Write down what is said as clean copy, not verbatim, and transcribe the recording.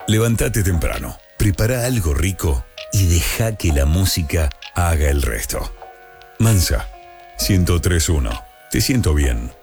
Levántate temprano, prepara algo rico y deja que la música haga el resto. Mansa, 103.1. Te siento bien.